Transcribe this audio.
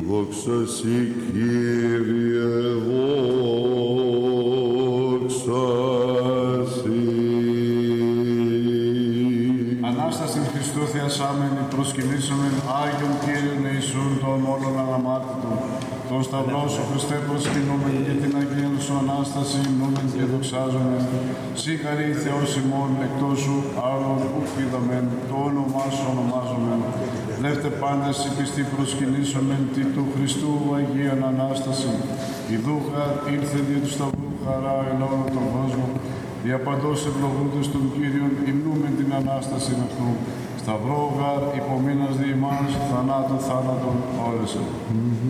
Δόξα Συ, Κύριε, δόξα Συ. Ανάσταση Χριστού θεασάμενη, προσκυνήσομεν Άγιον Κύριον Ιησούν των όλων αναμάρτητων. Τον Σταυρό σου Χριστέ προσκυνούμεν και την Αγία σου Ανάσταση υμνούμεν και δοξάζομεν. Συ χαρή Θεός ημών, εκτός σου άλλον ουκ είδαμεν, το όνομά σου ονομάζομεν. Δεύτε πάντες οι πιστοί προσκυνήσομεν τη του Χριστού Αγίαν Ανάσταση. Η δούχα ήλθε δια του Σταυρού χαρά εν όλο τον κόσμο. Διαπαντός ευλογούντες των Κύριων υμνούμεν την Ανάσταση αυτού. Σταυρό γαρ υπομείνας δι' ημάς, θανάτων θάνατον όρεσεν.